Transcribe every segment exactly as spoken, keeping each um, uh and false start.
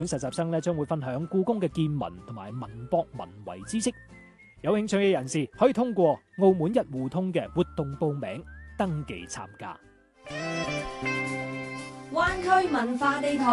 實習生咧將會分享故宮嘅見聞同埋文博文遺知識。有興趣嘅人士可以通過澳門一戶通嘅活動報名登記參加。 灣區文化地圖。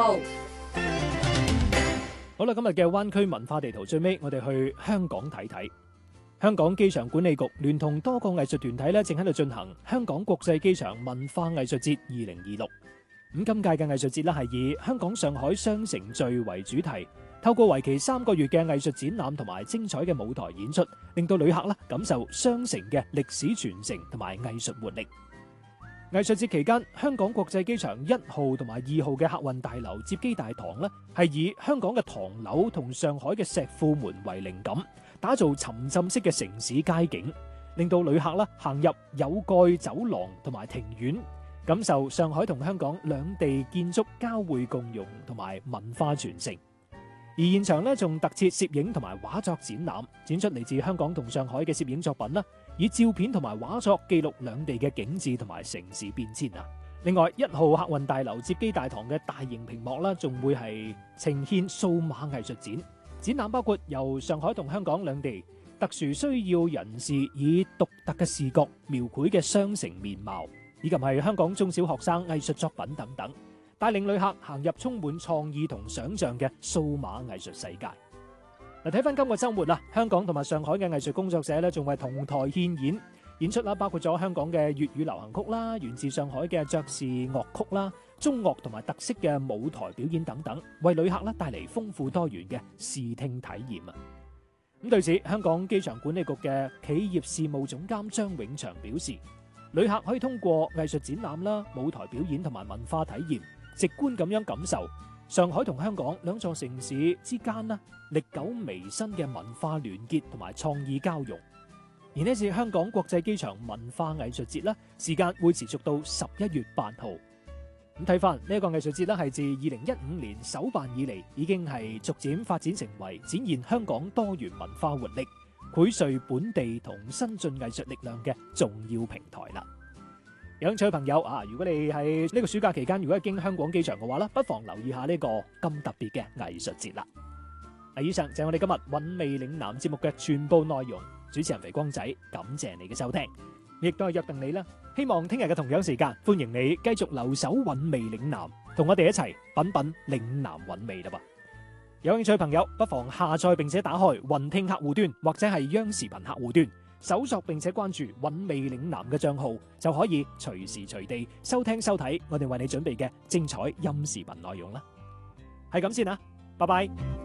好啦，今日嘅灣區文化地圖最尾，我哋去香港睇睇。香港機場管理局聯同多個藝術團體咧，正喺度進行香港國際機場文化藝術節二零二六。咁今屆嘅藝術節咧係以香港上海雙城聚為主題，透過為期三個月嘅藝術展覽同埋精彩嘅舞台演出，令到旅客咧感受雙城嘅歷史傳承同埋藝術活力。藝術節期間，香港國際機場一號同埋二號嘅客運大樓接機大堂咧，係以香港嘅唐樓同上海嘅石庫門為靈感，打造沉浸式嘅城市街景，令到旅客啦行入有蓋走廊同埋庭院，感受上海同香港兩地建築交匯共融同埋文化傳承。而現場咧仲特設攝影同埋畫作展覽，展出嚟自香港同上海嘅攝影作品啦，以照片同埋畫作記錄兩地嘅景致同埋城市變遷啊。另外，一號客運大樓接機大堂嘅大型屏幕啦，仲會係呈現數碼藝術展，展覽包括由上海同香港兩地特殊需要人士以獨特嘅視覺描繪嘅雙城面貌，以及係香港中小學生藝術作品等等，帶領旅客行入充滿創意同想象嘅數碼藝術世界。嗱，睇翻今個週末啦，香港同埋上海嘅藝術工作者咧，仲為同台獻演演出啦，包括咗香港嘅粵語流行曲啦，源自上海嘅爵士樂曲啦，中樂同埋特色嘅舞台表演等等，為旅客咧帶嚟豐富多元嘅視聽體驗啊！咁對此，香港機場管理局嘅企業事務總監張永祥表示，旅客可以通過藝術展覽啦、舞台表演同埋文化體驗，直觀咁樣感受上海同香港兩座城市之間啦歷久彌新嘅文化聯結同埋創意交融。而呢次香港國際機場文化藝術節咧，時間會持續到十一月八號。咁睇翻呢一個藝術節咧，係自二零一五年首辦以嚟，已經係逐漸發展成為展現香港多元文化活力、匯聚本地同新進藝術力量嘅重要平台啦。有興趣嘅朋友啊，如果你喺呢個暑假期間，如果係經香港機場嘅話咧，不妨留意下呢個咁特別嘅藝術節啦。以上就係我哋今日韻味嶺南節目嘅全部內容。主持人肥光仔，感謝你嘅收聽，亦都係約定你啦。希望聽日嘅同樣時間，歡迎你繼續留守韻味嶺南，同我哋一齊品品嶺南韻味啦噃。有興趣嘅朋友，不妨下載並且打開雲聽客戶端或者係央視頻客戶端，搜索並且關注韻味嶺南嘅賬號，就可以隨時隨地收聽收睇我哋為你準備嘅精彩音視頻內容啦。係咁先啦，拜拜。